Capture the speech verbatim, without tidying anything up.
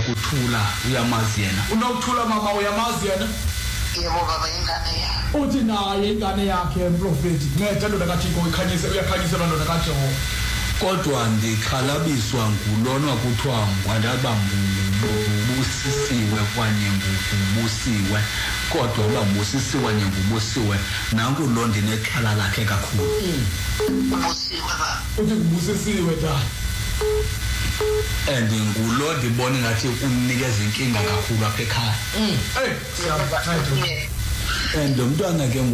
kuthula uyamazi yena unokuthula mama uyamazi yena yebo baba ingane yakhe uthi naye ingane yakhe prophet ngeke ndoda kaThixo ikhanyise uyakhanyisela ndoda kaJehova kodwa ndikhalabiswa ngulona kuthiwa ngwandaba mbusisiwe kwanye ngubusiwe kodwa uba mbusisiwe nye ngubusiwe nanku lo ndinexhala lakhe kakhulu ubusiwe baba uthi ngubusisiwe ta and ngulo ndibona ngathi umnikeza inkinga kakhulu apha ekhaya hey siyabona and umntwana ke